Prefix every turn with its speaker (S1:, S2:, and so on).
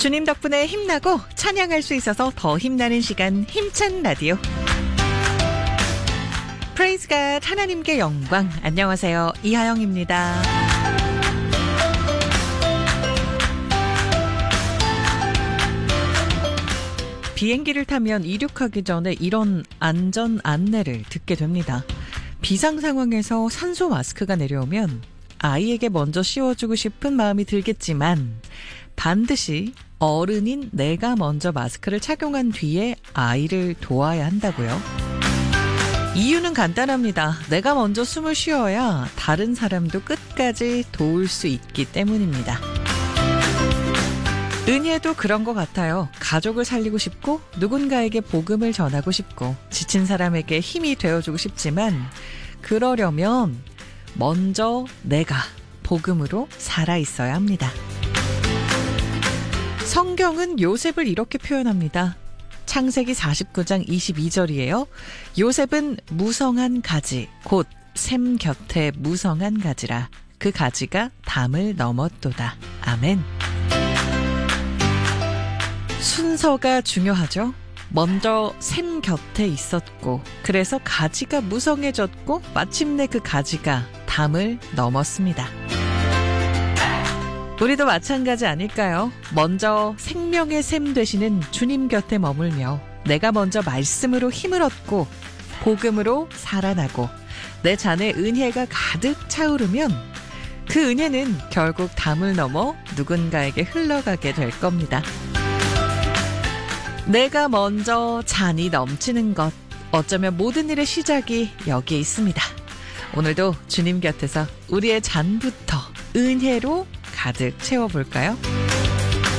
S1: 주님 덕분에 힘나고 찬양할 수 있어서 더 힘나는 시간, 힘찬 라디오. 프레이즈 갓, 하나님께 영광. 안녕하세요, 이하영입니다. 비행기를 타면 이륙하기 전에 이런 안전 안내를 듣게 됩니다. 비상 상황에서 산소 마스크가 내려오면 아이에게 먼저 씌워주고 싶은 마음이 들겠지만 반드시 어른인 내가 먼저 마스크를 착용한 뒤에 아이를 도와야 한다고요. 이유는 간단합니다. 내가 먼저 숨을 쉬어야 다른 사람도 끝까지 도울 수 있기 때문입니다. 은혜도 그런 것 같아요. 가족을 살리고 싶고 누군가에게 복음을 전하고 싶고 지친 사람에게 힘이 되어주고 싶지만 그러려면 먼저 내가 복음으로 살아있어야 합니다. 성경은 요셉을 이렇게 표현합니다. 창세기 49장 22절이에요. 요셉은 무성한 가지, 곧 샘 곁에 무성한 가지라. 그 가지가 담을 넘었도다. 아멘. 순서가 중요하죠. 먼저 샘 곁에 있었고 그래서 가지가 무성해졌고 마침내 그 가지가 담을 넘었습니다. 우리도 마찬가지 아닐까요? 먼저 생명의 샘 되시는 주님 곁에 머물며 내가 먼저 말씀으로 힘을 얻고 복음으로 살아나고 내 잔에 은혜가 가득 차오르면 그 은혜는 결국 담을 넘어 누군가에게 흘러가게 될 겁니다. 내가 먼저 잔이 넘치는 것, 어쩌면 모든 일의 시작이 여기에 있습니다. 오늘도 주님 곁에서 우리의 잔부터 은혜로 가득 채워볼까요?